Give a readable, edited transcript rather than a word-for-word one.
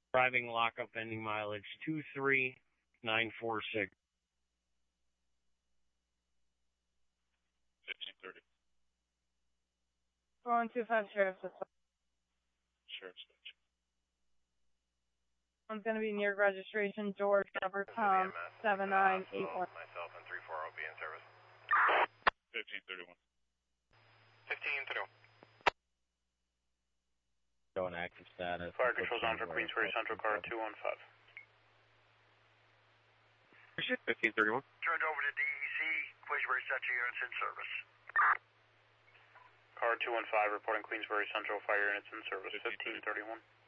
Driving lockup ending mileage 23946. 1530. 4125 Sheriff's Dispatch. Sheriff's Dispatch. One's going to be near registration, George Robert Tom 7981. Myself and 340 will be in service. 1531. 1531. Showing active status. Fire control's on for Queensbury Central car 215. 1531. Turned over to DEC, Queensbury Central units in service. Car 215 reporting Queensbury Central fire units in service, 1531.